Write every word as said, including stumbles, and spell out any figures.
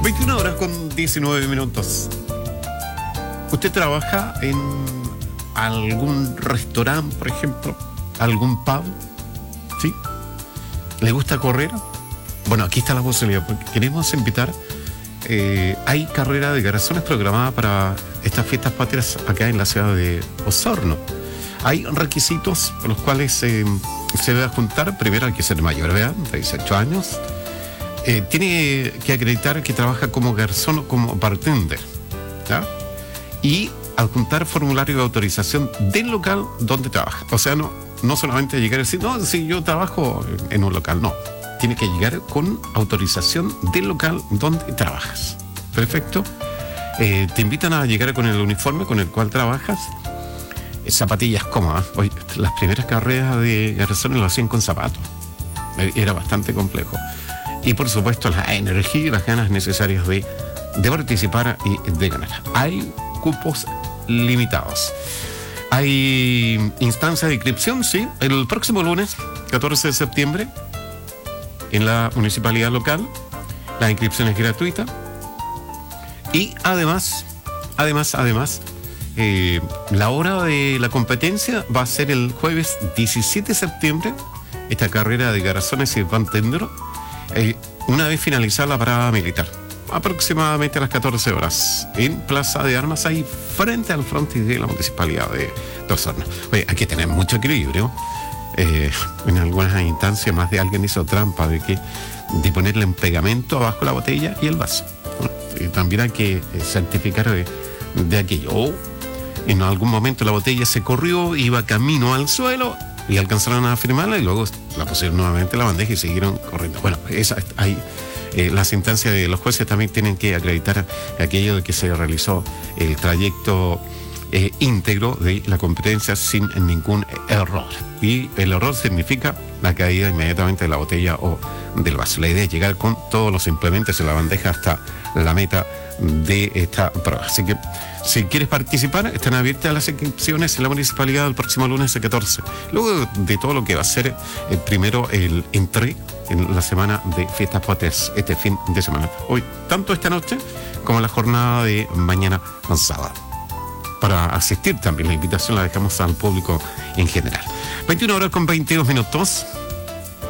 veintiuna horas con diecinueve minutos. ¿Usted trabaja en algún restaurante, por ejemplo? ¿Algún pub? ¿Sí? ¿Le gusta correr? Bueno, aquí está la posibilidad, porque queremos invitar. Eh, hay carrera de garazones programada para estas fiestas patrias acá en la ciudad de Osorno. Hay requisitos por los cuales eh, se debe juntar. Primero hay que ser mayor de edad, de dieciocho años. Eh, tiene que acreditar que trabaja como garzón o como bartender, ¿ya? Y adjuntar formulario de autorización del local donde trabaja. O sea, no, no solamente llegar y decir, no, si yo trabajo en un local, no. Tiene que llegar con autorización del local donde trabajas. Perfecto. Eh, te invitan a llegar con el uniforme con el cual trabajas. Eh, zapatillas cómodas. Oye, las primeras carreras de garzones lo hacían con zapatos. Eh, era bastante complejo. Y por supuesto la energía y las ganas necesarias de, de participar y de ganar. Hay cupos limitados. Hay instancia de inscripción, sí, el próximo lunes, catorce de septiembre, en la municipalidad local. La inscripción es gratuita. Y además, además, además, eh, la hora de la competencia va a ser el jueves diecisiete de septiembre. Esta carrera de garzones y bartender, eh, una vez finalizada la parada militar, aproximadamente a las catorce horas, en Plaza de Armas, ahí frente al frontis de la municipalidad de, de Osorno. Oye, hay que tener mucho equilibrio. Eh, en algunas instancias más de alguien hizo trampa de que de ponerle un pegamento abajo la botella y el vaso. Y también hay que eh, certificar de, de aquello. O en algún momento la botella se corrió, iba camino al suelo y alcanzaron a firmarla y luego la pusieron nuevamente en la bandeja y siguieron corriendo. Bueno, esa, hay, eh, las instancias de los jueces también tienen que acreditar aquello de que se realizó el trayecto Eh, íntegro de la competencia sin ningún error. Y el error significa la caída inmediatamente de la botella o del vaso. La idea es llegar con todos los implementos en la bandeja hasta la meta de esta prueba. Así que si quieres participar, están abiertas las inscripciones en la municipalidad el próximo lunes catorce. Luego de todo lo que va a ser el primero el entre en la semana de fiestas patrias este fin de semana. Hoy, tanto esta noche como la jornada de mañana con sábado. Para asistir también, la invitación la dejamos al público en general. veintiuna horas con veintidós minutos.